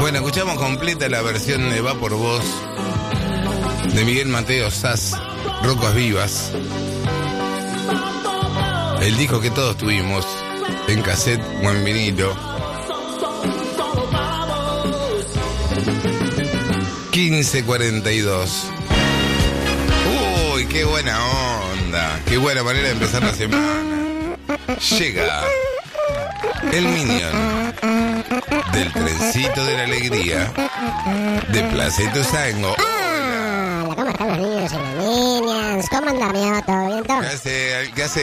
Bueno, escuchamos completa la versión de Va por Vos de Miguel Mateo Sass, Rocas Vivas. El disco que todos tuvimos en cassette o en vinilo. 15:42. Uy, qué buena onda. Qué buena manera de empezar la semana. Llega el Minion del trencito de la alegría de Plaza Ituzaingó. ¿Cómo están los niños y las niñas? ¿Cómo anda mi ¿todo bien? ¿Todo? ¿Qué hace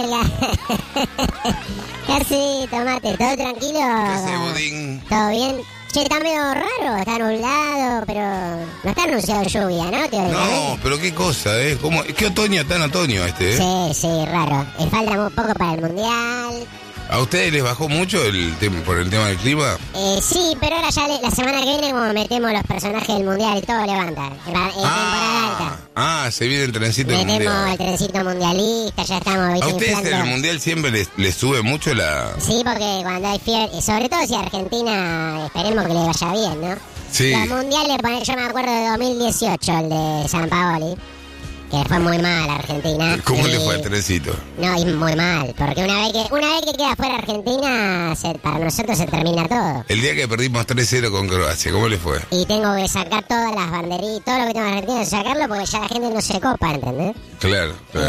¿Qué hace, Tomate? ¿Todo tranquilo? ¿Qué hace, Budín? ¿Todo bien? Che, está medio raro, está nublado, pero no está anunciado lluvia, ¿no? No, pero qué cosa, ¿eh? ¿Cómo? ¿Qué otoño tan otoño este, eh? Sí, raro. Falta muy poco para el Mundial. ¿A ustedes les bajó mucho por el tema del clima? Sí, pero ahora ya la semana que viene como metemos los personajes del Mundial y todo levanta. Temporada alta. Se viene el trencito del Mundial. Metemos el trencito mundialista, ya estamos, ¿viste? ¿A ustedes inflando. en el Mundial siempre les sube mucho la...? Sí, porque cuando hay fiebre, sobre todo si Argentina, esperemos que le vaya bien, ¿no? Sí. Los mundiales, yo me acuerdo de 2018, el de San Paoli, que fue muy mal Argentina. ¿Cómo le fue el trencito? No, y muy mal, porque una vez que queda fuera Argentina, para nosotros se termina todo. El día que perdimos 3-0 con Croacia, ¿cómo le fue? Y tengo que sacar todas las banderillas, todo lo que tengo en Argentina, sacarlo porque ya la gente no se copa, ¿entendés? Claro.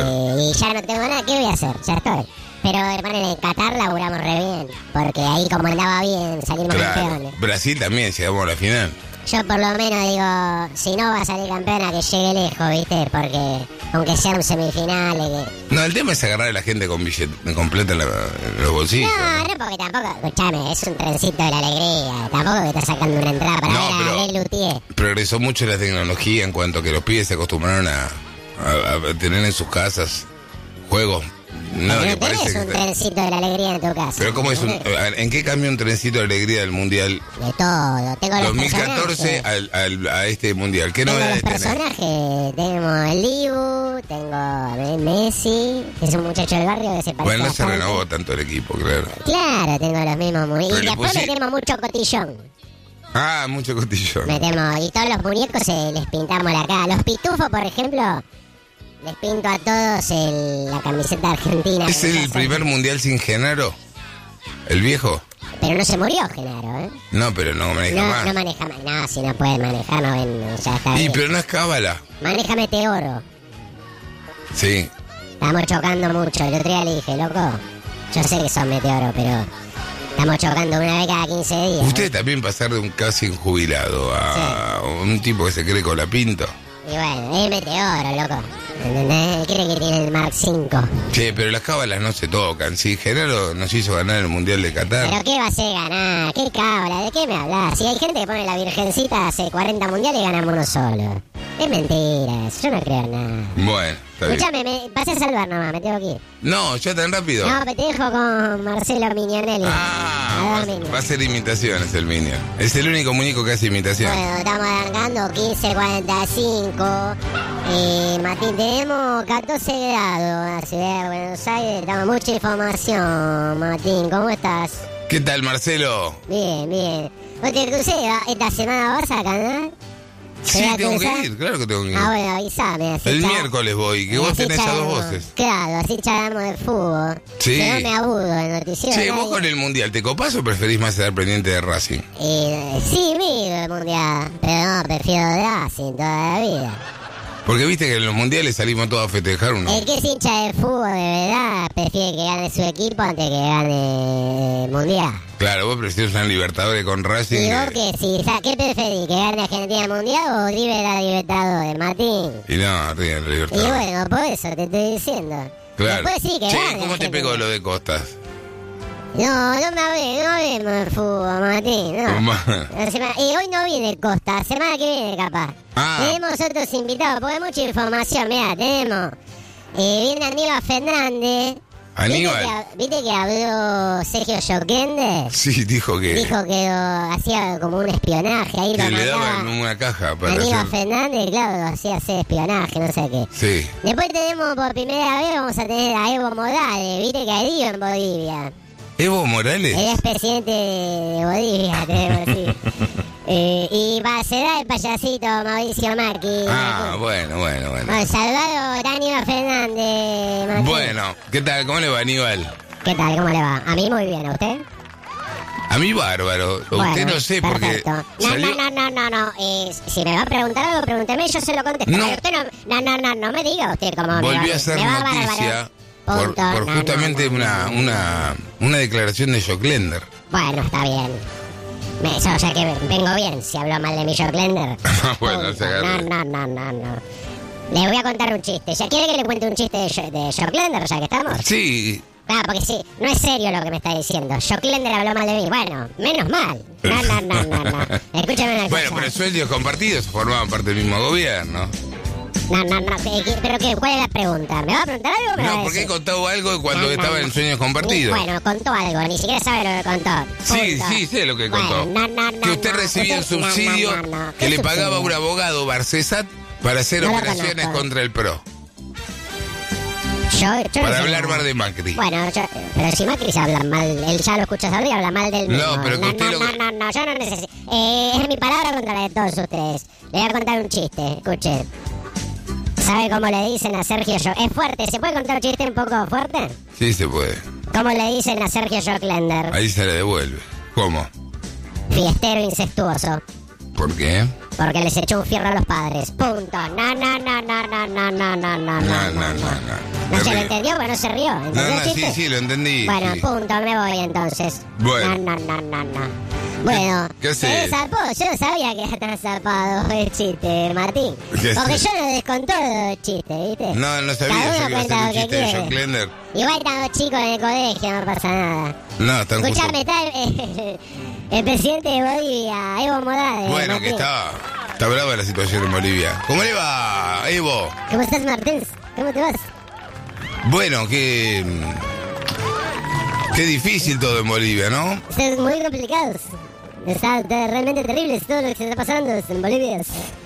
Y ya no tengo nada, ¿qué voy a hacer? Ya estoy. Pero hermano, en Qatar laburamos re bien, porque ahí como andaba bien, salimos campeones. Brasil también, llegamos a la final. Yo por lo menos digo, si no va a salir campeona, que llegue lejos, ¿viste? Porque aunque sea un semifinal... No, el tema es agarrar a la gente con billete completa en los bolsillos. No, porque tampoco, escuchame, es un trencito de la alegría. Tampoco que está sacando una entrada para ver a Lelutier. Progresó mucho la tecnología en cuanto a que los pibes se acostumbraron a tener en sus casas juegos. No, pero tenés un trencito de la alegría en tu casa. Pero ¿cómo es ¿en qué cambió un trencito de la alegría del Mundial? De todo. Tengo 2014 a este Mundial. ¿Qué novedades tenés? Tengo los personajes. Tengo el Dibu, tengo a Messi, que es un muchacho del barrio que se parece Bueno, no bastante. se renovó tanto el equipo, claro. Claro, tengo los mismos. Y después metemos mucho cotillón. Mucho cotillón. Metemos, y todos los muñecos les pintamos la cara. Los pitufos, por ejemplo... Les pinto a todos la camiseta argentina. ¿Es el primer mundial sin Genaro? ¿El viejo? Pero no se murió Genaro, ¿eh? No, pero no maneja más. No maneja más. No, si no puede manejar, no ven, ya está bien. Pero no es cábala. Maneja Meteoro. Sí. Estamos chocando mucho. El otro día le dije, loco, yo sé que son Meteoro, pero estamos chocando una vez cada 15 días. Usted también pasar de un casi jubilado a un tipo que se cree con la pinto. Y bueno, es Meteoro, loco. ¿Entendés? Cree que tiene el Mark 5. Sí, pero las cábalas no se tocan. Si Genaro nos hizo ganar el Mundial de Qatar. ¿Pero qué va a ser ganar? ¿Qué cábala? ¿De qué me hablas? Si hay gente que pone la Virgencita hace 40 mundiales y ganamos uno solo. Es mentira, yo no creo nada. Bueno, está bien. Escúchame, me pasé a saludar nomás, me tengo que ir. No, ya tan rápido. No, me te dejo con Marcelo Mignonelli. Va a hacer imitaciones el Minion. Es el único muñeco que hace imitaciones. Bueno, estamos arrancando 15:45. Martín, tenemos 14 grados en la ciudad de Buenos Aires. Estamos mucha información, Martín. ¿Cómo estás? ¿Qué tal, Marcelo? Bien. ¿Vos te crucé? ¿Esta semana vas a ganar? Sí, tengo que ir, claro que tengo que ir. Bueno, avísame. El miércoles voy, que vos tenés a 2 voces. Claro, así charlamos de fútbol. Sí. Que no me aburro el noticiero. Che, ¿vos con el Mundial te copás o preferís más estar pendiente de Racing? Sí, miro el Mundial, pero no, prefiero Racing toda la vida. Porque viste que en los mundiales salimos todos a festejar uno. El que es hincha de fútbol de verdad prefiere que gane su equipo antes que gane el Mundial. Claro, vos prefieres una Libertadores con Racing. ¿Y vos qué? ¿Qué preferís? ¿Que gane Argentina el Mundial o River la Libertadores, Martín? Y no, River la Libertadores. Y bueno, por eso te estoy diciendo. Claro. Después sí que gane. ¿Cómo te pegó lo de Costas? No vemos el fútbol, Martín. No. Y hoy no viene Costa, semana que viene capaz. Tenemos otros invitados, porque hay mucha información. Mirá, tenemos. Viene Aníbal Fernández. ¿Aníbal? ¿Viste que habló Sergio Joquende? Sí, dijo que hacía como un espionaje ahí. Que le daban una caja para Aníbal Fernández, claro, hacía hacer espionaje, no sé qué. Sí. Después tenemos por primera vez, vamos a tener a Evo Morales. Viste que hay lío en Bolivia. ¿Evo Morales? Él es presidente de Bolivia, tenemos que decir. Y se da el payasito Mauricio Macri. Bueno. Salvador Daniel Fernández. Martín. Bueno, ¿qué tal? ¿Cómo le va, Aníbal? ¿Qué tal? ¿Cómo le va? A mí muy bien, ¿a usted? A mí bárbaro. Bueno, usted no sé porque... No. Si me va a preguntar algo, pregúnteme, yo se lo contesto. No. Usted no me diga usted cómo Volvió a hacer noticia por justamente una declaración de Joclender. Bueno, está bien. O sea que vengo bien si hablo mal de mi Joclender. Bueno, se agarra. No. Le voy a contar un chiste. ¿Ya quiere que le cuente un chiste de Joclender, ya que estamos? Sí. Claro, porque sí, no es serio lo que me está diciendo. Joclender habló mal de mí. Bueno, menos mal. No. Escúchame una cosa. Bueno, pero sueños compartidos formaban parte del mismo gobierno. No. ¿Pero qué? ¿Cuál es la pregunta? ¿Me va a preguntar algo? No, porque he contado algo cuando estaba en Sueños Compartidos. Bueno, contó algo, ni siquiera sabe lo que contó. Sí, sé lo que contó. Que usted recibía un subsidio que le pagaba un abogado Barcesat para hacer operaciones contra el PRO. Yo para hablar mal de Macri. Bueno, pero si Macri se habla mal, él ya lo escucha hablar y habla mal del mismo. No, pero que usted No, yo no necesito. Es mi palabra contra la de todos ustedes. Le voy a contar un chiste, escuche. ¿Sabe cómo le dicen a Sergio Es fuerte, ¿se puede contar un chiste un poco fuerte? Sí, se puede. ¿Cómo le dicen a Sergio Joclender? Ahí se le devuelve. ¿Cómo? Fiestero incestuoso. ¿Por qué? Porque les echó un fierro a los padres. Punto. No. ¿No se lo entendió? Porque no se rió. ¿Entendió el chiste? Sí, lo entendí. Bueno, sí. Punto, me voy entonces. Bueno. No. Bueno, ¿Qué haces? Yo no sabía que era tan zarpado el chiste, Martín. Porque yo no descontó el chiste, ¿viste? No sabía yo que iba a hacer un chiste de Joclender. Igual estamos chicos en el colegio, no pasa nada. No, están justo... Escuchame, está el presidente de Bolivia, Evo Morales. Bueno, Martín. Está brava la situación en Bolivia. ¿Cómo le va, Evo? ¿Cómo estás, Martín? ¿Cómo te vas? Bueno, Qué difícil todo en Bolivia, ¿no? Es muy complicado. Está realmente terrible todo lo que se está pasando en Bolivia.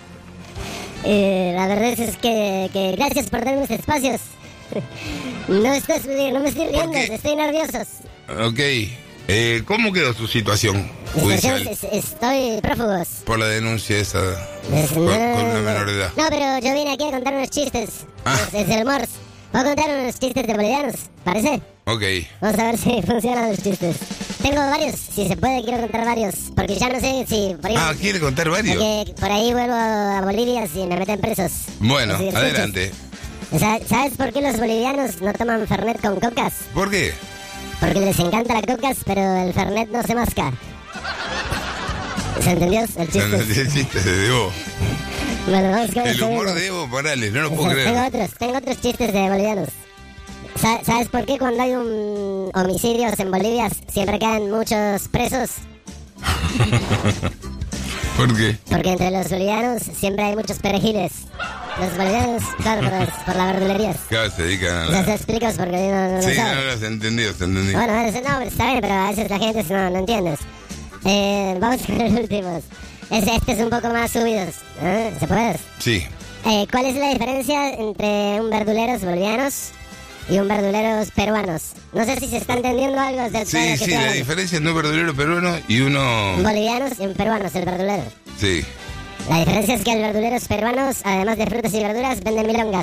La verdad es que gracias por darme estos espacios. No me estoy riendo, estoy nervioso. Ok. ¿Cómo quedó su situación judicial? Estoy prófugos. Por la denuncia esa con una menor de edad. No, pero yo vine aquí a contar unos chistes. Es el Morse. Voy a contar unos chistes de bolivianos, ¿parece? Ok. Vamos a ver si funcionan los chistes. Tengo varios, si se puede quiero contar varios. Porque ya no sé si... Por ahí, ¿quiere contar varios? Porque por ahí vuelvo a Bolivia si me meten presos. Bueno, adelante. ¿Sabes por qué los bolivianos no toman Fernet con cocas? ¿Por qué? Porque les encanta la cocas, pero el Fernet no se masca. ¿Se entendió el chiste? El chiste de Evo. Bueno, vamos con el humor de Evo Morales, no lo puedo creer. Tengo otros chistes de bolivianos. ¿Sabes por qué cuando hay un homicidios en Bolivia siempre quedan muchos presos? ¿Por qué? Porque entre los bolivianos siempre hay muchos perejiles. Los bolivianos, claro, por la verdulería. Claro, se dedican a la... ¿Los explicas? Porque no lo sí, sabe. no, se entendió. Bueno, no, está bien, pero a veces la gente no entiendes. Vamos con los últimos. Este es un poco más subidos. ¿Se puede? Sí. ¿Cuál es la diferencia entre un verduleros bolivianos y un verduleros peruanos? No sé si se está entendiendo algo del Sí, la diferencia entre un verdulero peruano y uno... Bolivianos y un peruanos, el verdulero. Sí. La diferencia es que los verduleros peruanos, además de frutas y verduras, venden milongas.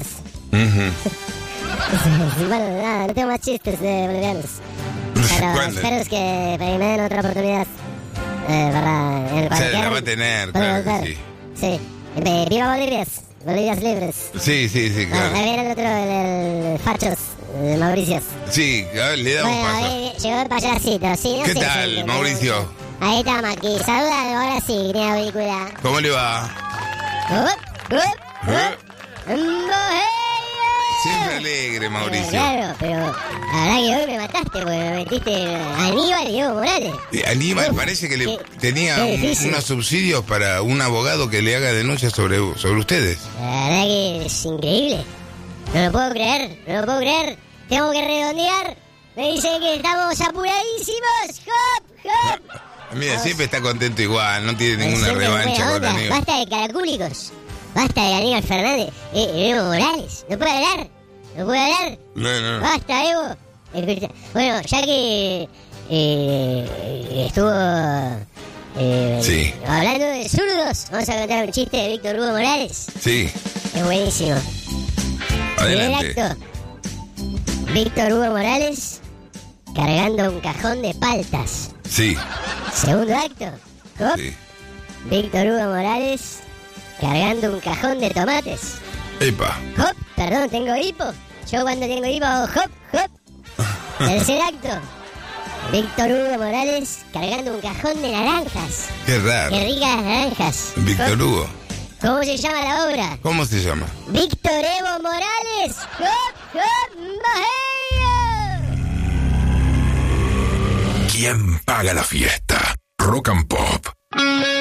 Bueno, nada, no tengo más chistes de bolivianos. Pero espero que me den otra oportunidad. ¿Verdad? Se la va a tener, claro que sí. Sí. ¡Viva Bolivias! Bolivias libres. Sí, claro. Ahí viene el otro, el Fachos, de Mauricio. Sí, a ver, le damos paso. Llegó el payasito, sí. ¿Qué tal, Mauricio? Ahí estamos aquí. Saluda, ahora sí, ni auricular. ¿Cómo le va? Siempre alegre, Mauricio. Claro, pero la verdad que hoy me mataste, porque me metiste a Aníbal y Evo Morales. Aníbal parece que tenía unos subsidios para un abogado que le haga denuncias sobre ustedes. La verdad que es increíble. No lo puedo creer. Tengo que redondear. Me dicen que estamos apuradísimos. ¡Hop! Mira, siempre está contento igual, no tiene ninguna revancha con Aníbal. Basta de caracúlicos. Basta de Aníbal Fernández. Evo Morales. No puede hablar. No. Basta, Evo. Bueno, ya que estuvo Sí. Hablando de zurdos, vamos a contar un chiste de Víctor Hugo Morales. Sí. Es buenísimo. Adelante. Primer acto. Víctor Hugo Morales cargando un cajón de paltas. Sí. Segundo acto. Hop. Sí. Víctor Hugo Morales cargando un cajón de tomates. Epa. Hop, perdón, tengo hipo. Yo cuando tengo hipo hago hop, hop. Tercer acto. Víctor Hugo Morales cargando un cajón de naranjas. Qué raro. Qué ricas naranjas. Víctor Hugo. ¿Cómo se llama la obra? ¿Cómo se llama? Víctor Evo Morales. Hop, hop, Bohemia. ¿Quién paga la fiesta? Rock and Pop.